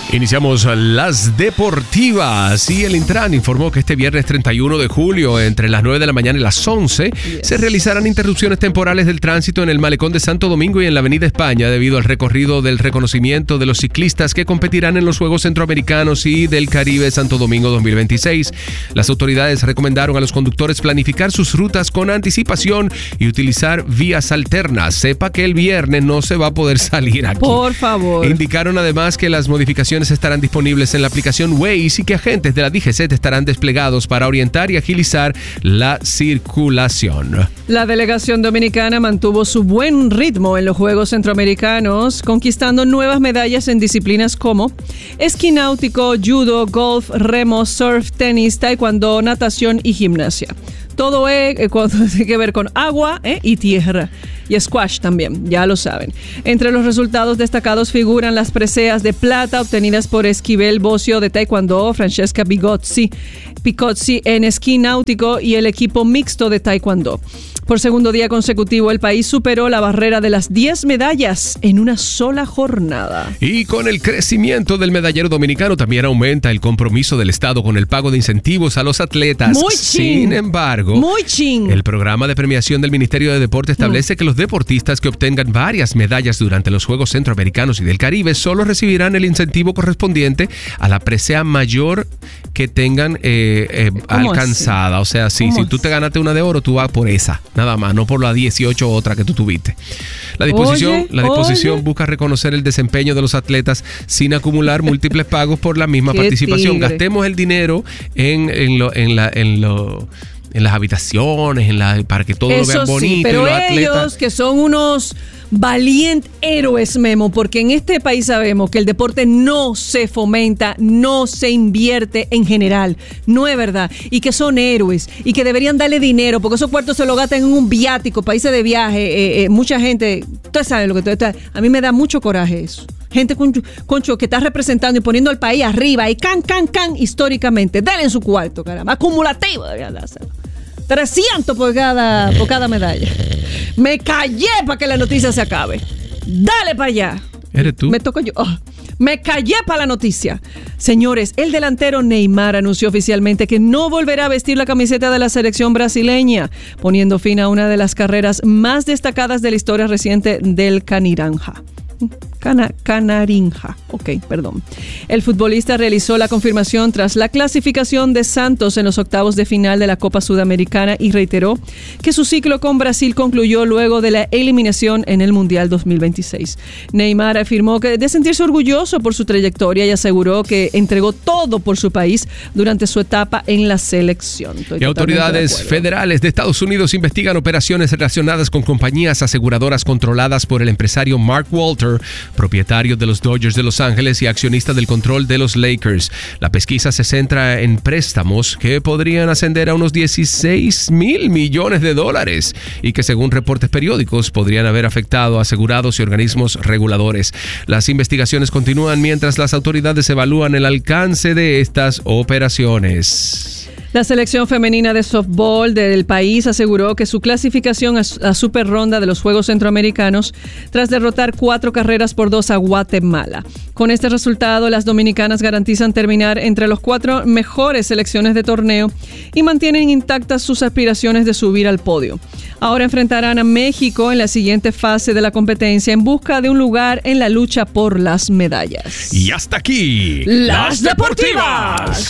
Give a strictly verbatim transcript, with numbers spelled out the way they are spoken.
Iniciamos las deportivas y el Intran informó que este viernes treinta y uno de julio entre las nueve de la mañana y las once yes. se realizarán interrupciones temporales del tránsito en el Malecón de Santo Domingo y en la Avenida España debido al recorrido del reconocimiento de los ciclistas que competirán en los Juegos Centroamericanos y del Caribe Santo Domingo dos mil veintiséis. Las autoridades recomendaron a los conductores planificar sus rutas con anticipación y utilizar vías alternas. Sepa que el viernes no se va a poder salir aquí. Por favor. Indicaron además que las modificaciones estarán disponibles en la aplicación Waze y que agentes de la D G C T estarán desplegados para orientar y agilizar la circulación. La delegación dominicana mantuvo su buen ritmo en los Juegos Centroamericanos, conquistando nuevas medallas en disciplinas como esquí náutico, judo, golf, remo, surf, tenis, taekwondo, natación y gimnasia. Todo es, eh, tiene que ver con agua eh, y tierra. Y squash también, ya lo saben. Entre los resultados destacados figuran las preseas de plata obtenidas por Esquivel Bocio de taekwondo, Francesca Bigozzi, Picozzi en esquí náutico y el equipo mixto de taekwondo. Por segundo día consecutivo, el país superó la barrera de las diez medallas en una sola jornada. Y con el crecimiento del medallero dominicano también aumenta el compromiso del Estado con el pago de incentivos a los atletas. Muy chin. Sin embargo, Muy chin. el programa de premiación del Ministerio de Deporte establece mm. que los deportistas que obtengan varias medallas durante los Juegos Centroamericanos y del Caribe solo recibirán el incentivo correspondiente a la presea mayor que tengan eh, eh, alcanzada. Así? O sea, sí, si tú te ganaste una de oro, tú vas por esa. Nada más, no por la dieciocho otra que tú tuviste. La disposición, oye, la disposición oye. busca reconocer el desempeño de los atletas sin acumular múltiples pagos por la misma Qué participación. tigre. Gastemos el dinero en, en, lo, en, la, en, lo, en las habitaciones, en la, para que todo Eso lo vean bonito. Sí, pero y los ellos atletas, que son unos valientes héroes, Memo, porque en este país sabemos que el deporte no se fomenta, no se invierte en general, no es verdad, y que son héroes y que deberían darle dinero porque esos cuartos se lo gastan en un viático, países de viaje, eh, eh, mucha gente, ustedes saben lo que ustedes, a mí me da mucho coraje eso. Gente con, concho, que está representando y poniendo al país arriba y can, can, can históricamente, denle en su cuarto, caramba, acumulativo deberían dárselo. trescientos por cada, por cada medalla. Me callé para que la noticia se acabe. Dale para allá. ¿Eres tú? Me toco yo. Oh, me callé para la noticia. Señores, el delantero Neymar anunció oficialmente que no volverá a vestir la camiseta de la selección brasileña, poniendo fin a una de las carreras más destacadas de la historia reciente del Caniranja. Cana, Canarinja, ok, perdón. El futbolista realizó la confirmación tras la clasificación de Santos en los octavos de final de la Copa Sudamericana y reiteró que su ciclo con Brasil concluyó luego de la eliminación en el Mundial dos mil veintiséis. Neymar afirmó que de sentirse orgulloso por su trayectoria y aseguró que entregó todo por su país durante su etapa en la selección. Estoy y autoridades federales de Estados Unidos investigan operaciones relacionadas con compañías aseguradoras controladas por el empresario Mark Walter, propietario de los Dodgers de Los Ángeles y accionista del control de los Lakers. La pesquisa se centra en préstamos que podrían ascender a unos dieciséis mil millones de dólares y que, según reportes periódicos, podrían haber afectado a asegurados y organismos reguladores. Las investigaciones continúan mientras las autoridades evalúan el alcance de estas operaciones. La selección femenina de softball del país aseguró que su clasificación a, a super ronda de los Juegos Centroamericanos tras derrotar cuatro carreras por dos a Guatemala. Con este resultado, las dominicanas garantizan terminar entre los cuatro mejores selecciones de torneo y mantienen intactas sus aspiraciones de subir al podio. Ahora enfrentarán a México en la siguiente fase de la competencia en busca de un lugar en la lucha por las medallas. Y hasta aquí, las deportivas.